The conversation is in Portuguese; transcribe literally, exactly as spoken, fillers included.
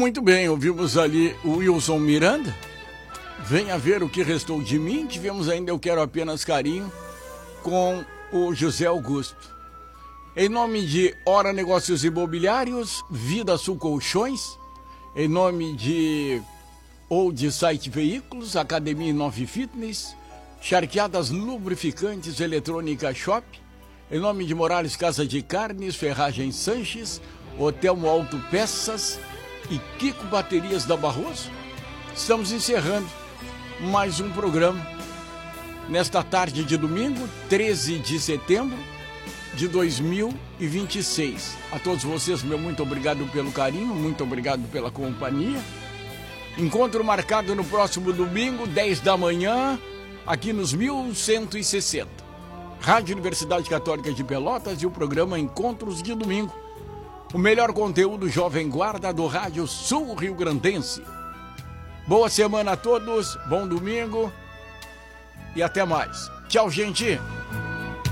Muito bem, ouvimos ali o Wilson Miranda. Venha ver o que restou de mim. Tivemos ainda Eu Quero Apenas Carinho com o José Augusto. Em nome de Hora Negócios Imobiliários, Vida Sul Colchões, em nome de Old Site Veículos, Academia Inove Fitness, Charqueadas Lubrificantes Eletrônica Shop, em nome de Morales Casa de Carnes, Ferragem Sanches, Hotel Alto Peças e Kiko Baterias da Barroso, estamos encerrando mais um programa nesta tarde de domingo, treze de setembro de dois mil e vinte e seis. A todos vocês, meu muito obrigado pelo carinho, muito obrigado pela companhia. Encontro marcado no próximo domingo, dez da manhã, aqui nos mil cento e sessenta. Rádio Universidade Católica de Pelotas e o programa Encontros de Domingo. O melhor conteúdo Jovem Guarda do Rádio Sul Rio Grandense. Boa semana a todos, bom domingo e até mais. Tchau, gente!